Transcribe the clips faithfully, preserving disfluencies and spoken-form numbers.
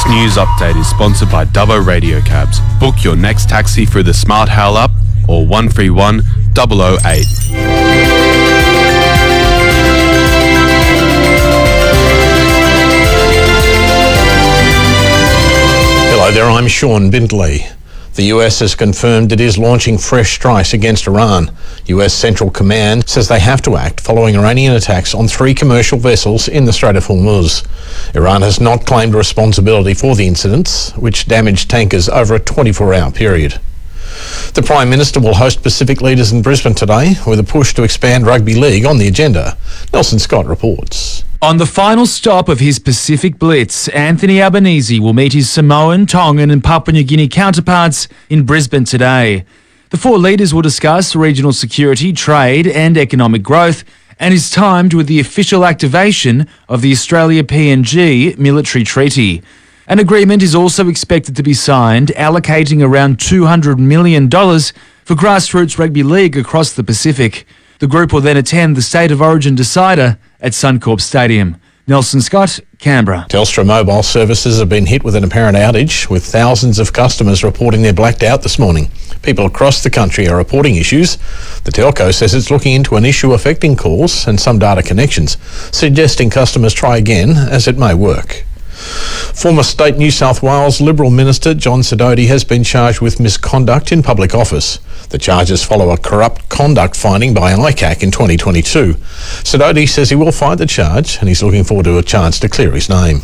This news update is sponsored by Dubbo Radio Cabs. Book your next taxi through the Smart Hail app or one three one, zero zero eight. Hello there, I'm Sean Bindley. The U S has confirmed it is launching fresh strikes against Iran. U S Central Command says they have to act following Iranian attacks on three commercial vessels in the Strait of Hormuz. Iran has not claimed responsibility for the incidents, which damaged tankers over a twenty-four hour period. The Prime Minister will host Pacific leaders in Brisbane today, with a push to expand rugby league on the agenda. Nelson Scott reports. On the final stop of his Pacific Blitz, Anthony Albanese will meet his Samoan, Tongan and Papua New Guinea counterparts in Brisbane today. The four leaders will discuss regional security, trade and economic growth, and is timed with the official activation of the Australia-P N G military treaty. An agreement is also expected to be signed, allocating around two hundred million dollars for grassroots rugby league across the Pacific. The group will then attend the State of Origin decider at Suncorp Stadium. Nelson Scott, Canberra. Telstra mobile services have been hit with an apparent outage, with thousands of customers reporting they're blacked out this morning. People across the country are reporting issues. The telco says it's looking into an issue affecting calls and some data connections, suggesting customers try again as it may work. Former State New South Wales Liberal Minister John Sidoti has been charged with misconduct in public office. The charges follow a corrupt conduct finding by I C A C in twenty twenty-two. Sidoti says he will fight the charge and he's looking forward to a chance to clear his name.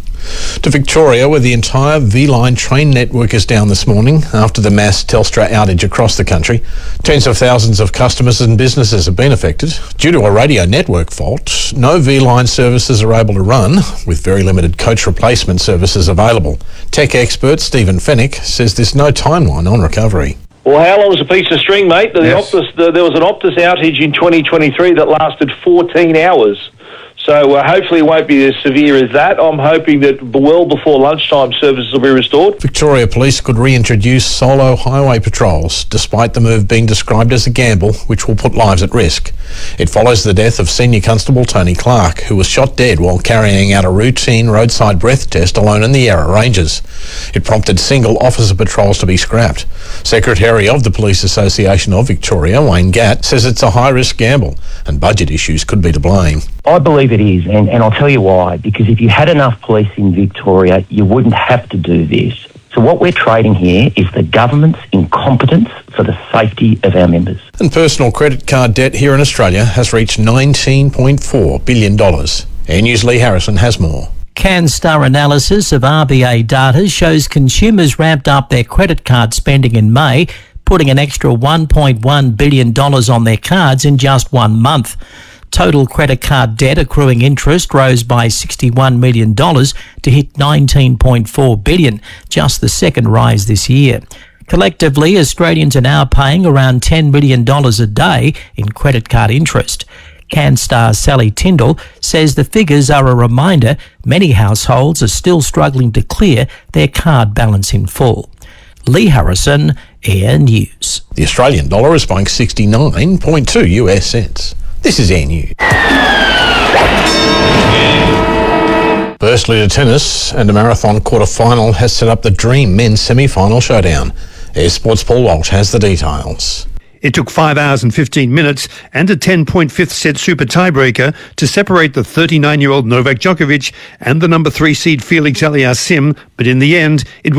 To Victoria, where the entire V-Line train network is down this morning after the mass Telstra outage across the country. Tens of thousands of customers and businesses have been affected. Due to a radio network fault, no V-Line services are able to run, with very limited coach replacement services available. Tech expert Stephen Fennick says there's no timeline on recovery. Well, how long is a piece of string, mate? The Yes. Optus, the, there was an Optus outage in twenty twenty-three that lasted fourteen hours. So uh, hopefully it won't be as severe as that. I'm hoping that well before lunchtime services will be restored. Victoria Police could reintroduce solo highway patrols, despite the move being described as a gamble, which will put lives at risk. It follows the death of Senior Constable Tony Clark, who was shot dead while carrying out a routine roadside breath test alone in the Yarra Ranges. It prompted single officer patrols to be scrapped. Secretary of the Police Association of Victoria, Wayne Gatt, says it's a high-risk gamble and budget issues could be to blame. I believe it is, and, and I'll tell you why. Because if you had enough police in Victoria, you wouldn't have to do this. So what we're trading here is the government's incompetence for the safety of our members. And personal credit card debt here in Australia has reached nineteen point four billion dollars. Air News' Lee Harrison has more. CanStar analysis of R B A data shows consumers ramped up their credit card spending in May, putting an extra one point one billion dollars on their cards in just one month. Total credit card debt accruing interest rose by sixty-one million dollars to hit nineteen point four billion dollars, just the second rise this year. Collectively, Australians are now paying around ten million dollars a day in credit card interest. CanStar's Sally Tyndall says the figures are a reminder many households are still struggling to clear their card balance in full. Lee Harrison, Air News. The Australian dollar is buying sixty-nine point two US cents. This is Air News. Firstly to tennis, and a marathon quarter-final has set up the Dream men's semi-final showdown. Air Sports' Paul Walsh has the details. It took five hours and fifteen minutes and a ten-point fifth set super tiebreaker to separate the thirty-nine-year-old Novak Djokovic and the number three seed Felix Aliassime, but in the end, it